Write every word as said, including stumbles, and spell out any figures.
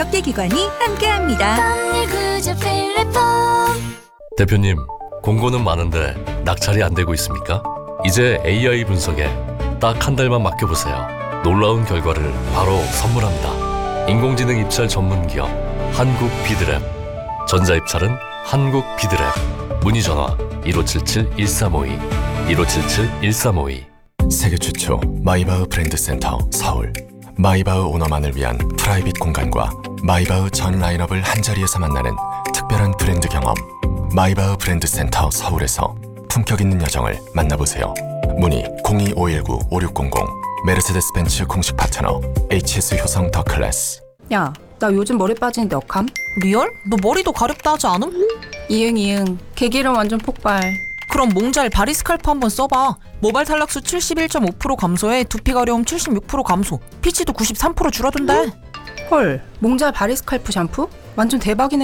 다섯 개 기관이 함께합니다. 대표님, 공고는 많은데 낙찰이 안 되고 있습니까? 이제 에이아이 분석에 딱 한 달만 맡겨보세요. 놀라운 결과를 바로 선물합니다. 인공지능 입찰 전문 기업 한국 비드랩. 전자입찰은 한국 비드랩. 문의 전화 일오칠칠 일삼오이 일오칠칠 일삼오이. 세계 최초 마이바흐 브랜드 센터 서울. 마이바흐 오너만을 위한 프라이빗 공간과 마이바흐 전 라인업을 한자리에서 만나는 특별한 브랜드 경험. 마이바흐 브랜드 센터 서울에서 품격 있는 여정을 만나보세요. 문의 공이 오일구 오육공공. 메르세데스 벤츠 공식 파트너 에이치에스 효성 더 클래스. 야, 나 요즘 머리 빠지는데 억함? 리얼? 너 머리도 가렵다 하지 않음? 이응 이응 개기름 완전 폭발. 그럼 몽잘 바리스칼프 한번 써봐. 모발 탈락수 칠십일 점 오 퍼센트 감소에 두피 가려움 칠십육 퍼센트 감소, 피치도 구십삼 퍼센트 줄어든대. 헐, 몽잘 바리스칼프 샴푸? 완전 대박이네.